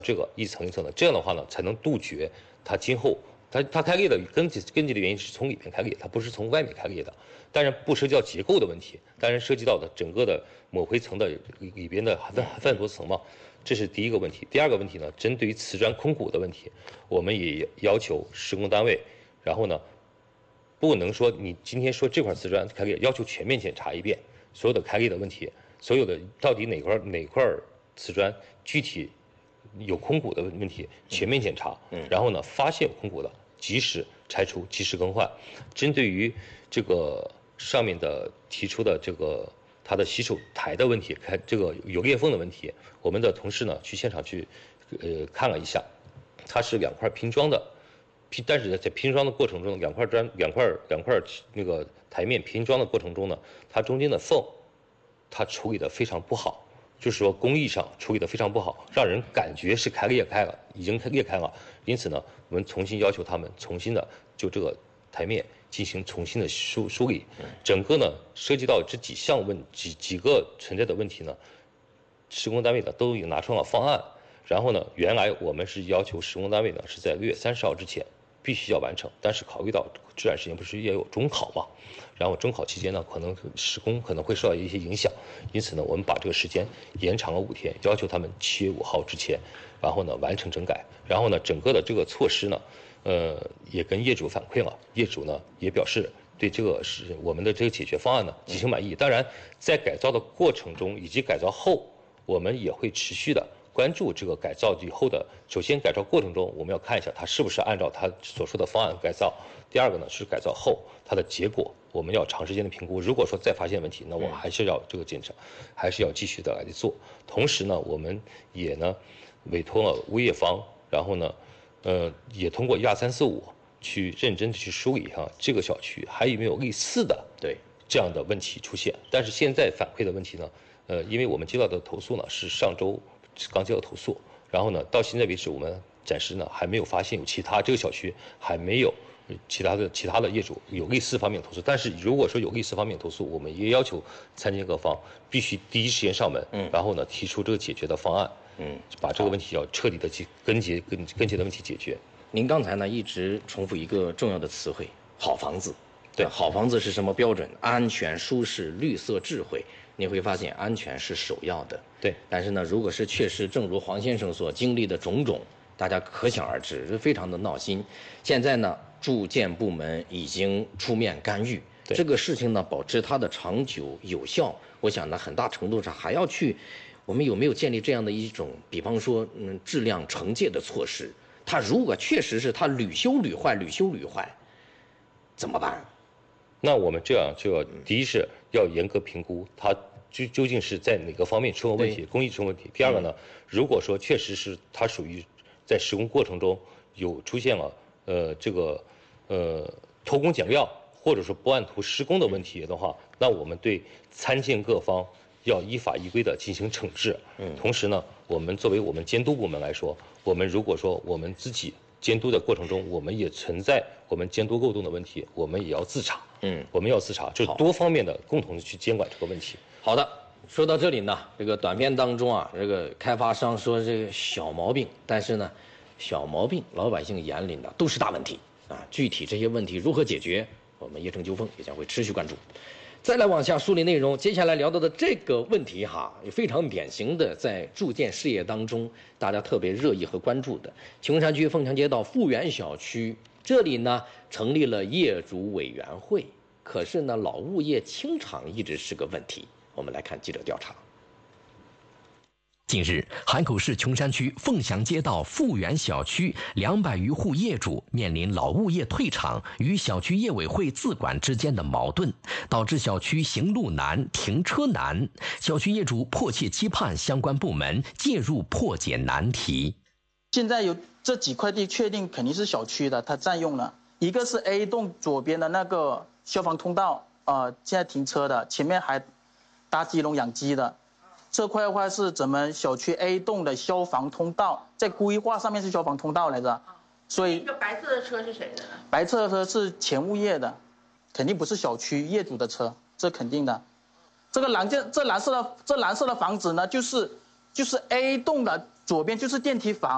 这个一层一层的，这样的话呢，才能杜绝它今后它开裂的根基的原因是从里面开裂，它不是从外面开裂的。当然不涉及到结构的问题，当然涉及到的整个的抹灰层的里边的还分很多层嘛，这是第一个问题。第二个问题呢，针对于瓷砖空鼓的问题，我们也要求施工单位，然后呢，不能说你今天说这块瓷砖开裂，要求全面检查一遍所有的开裂的问题，所有的到底哪块瓷砖具体有空鼓的问题，全面检查，然后呢，发现有空鼓的及时拆除，及时更换。针对于这个上面的提出的这个它的洗手台的问题，这个有裂缝的问题，我们的同事呢去现场去看了一下，它是2块拼装的，但是在拼装的过程中，两块那个台面拼装的过程中呢，它中间的缝，它处理的非常不好。就是说工艺上处理的非常不好，让人感觉是已经裂开了。因此呢，我们重新要求他们重新的就这个台面进行重新的梳理。整个呢涉及到这几个存在的问题呢，施工单位呢都已经拿出了方案。然后呢，原来我们是要求施工单位呢是在6月30号之前必须要完成，但是考虑到这段时间不是也有中考嘛，然后中考期间呢，可能施工可能会受到一些影响，因此呢，我们把这个时间延长了5天，要求他们7月5号之前，然后呢完成整改，然后呢整个的这个措施呢，也跟业主反馈了，业主呢也表示对这个是我们的这个解决方案呢极其满意。当然，在改造的过程中以及改造后，我们也会持续的关注这个改造以后的，首先改造过程中我们要看一下它是不是按照它所说的方案改造。第二个呢是改造后它的结果，我们要长时间的评估。如果说再发现问题，那我还是要这个检查，还是要继续的来做。同时呢，我们也呢委托了物业方，然后呢，也通过12345去认真的去梳理哈这个小区还有没有类似的这样的问题出现。但是现在反馈的问题呢，因为我们接到的投诉呢是上周刚接到投诉，然后呢到现在为止我们暂时呢还没有发现有这个小区还没有其他的业主有类似方面投诉。但是如果说有类似方面投诉，我们也要求参建各方必须第一时间上门，然后呢提出这个解决的方案，把这个问题要彻底的去根结的问题解决。 您刚才呢一直重复一个重要的词汇，好房子。对，好房子是什么标准？安全、舒适、绿色、智慧。你会发现安全是首要的。 对， 但是呢，如果是确实正如黄先生所经历的种种，大家可想而知，是非常的闹心。现在呢，住建部门已经出面干预这个事情呢，保持它的长久有效，我想呢，很大程度上还要去，我们有没有建立这样的一种，比方说，质量惩戒的措施？它如果确实是它屡修屡坏，怎么办？ 那我们这样就要第一是要严格评估它究竟是在哪个方面出了问题，工艺出了问题。第二个呢，如果说确实是它属于在施工过程中有出现了偷工减料或者说不按图施工的问题的话，那我们对参建各方要依法依规的进行惩治。同时呢，我们作为我们监督部门来说，我们如果说我们自己监督的过程中，我们也存在我们监督漏洞的问题，我们也要自查。我们要自查，就多方面的共同的去监管这个问题。 好的，说到这里呢，这个短片当中啊，这个开发商说这个小毛病，但是呢，小毛病老百姓眼里呢都是大问题啊。具体这些问题如何解决，我们业城纠纷也将会持续关注。再来往下梳理内容，接下来聊到的这个问题哈，也非常典型的在住建事业当中大家特别热议和关注的琼山区凤强街道富源小区，这里呢成立了业主委员会，可是呢老物业清场一直是个问题。我们来看记者调查。 近日，海口市琼山区凤翔街道富源小区200余户业主面临老物业退场与小区业委会自管之间的矛盾，导致小区行路难、停车难。小区业主迫切期盼相关部门介入破解难题。 现在有这几块地确定肯定是小区的，它占用了。一个是 A 栋左边的那个消防通道，现在停车的，前面还搭鸡笼养鸡的。这块的话是咱们小区 A 栋的消防通道，在规划上面是消防通道来着，所以。 这个白色的车是谁的呢？ 白色的车是前物业的，肯定不是小区业主的车，这肯定的。这蓝色的房子呢，就是 A 栋的左边就是电梯房。